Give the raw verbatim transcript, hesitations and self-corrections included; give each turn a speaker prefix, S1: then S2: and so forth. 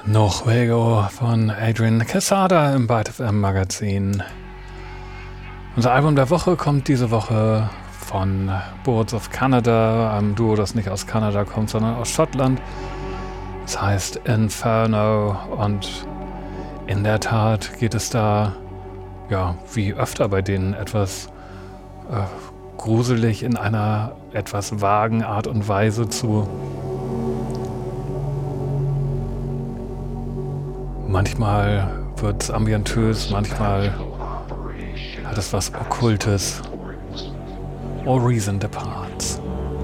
S1: Noruego von Adrian Quesada im Byte F M Magazin. Unser Album der Woche kommt diese Woche von Boards of Canada, einem Duo, das nicht aus Kanada kommt, sondern aus Schottland. Es heißt Inferno und in der Tat geht es da, ja, wie öfter bei denen etwas äh, gruselig in einer etwas vagen Art und Weise zu. Manchmal wird es ambientös, manchmal hat es was Okkultes. All Reason Depart.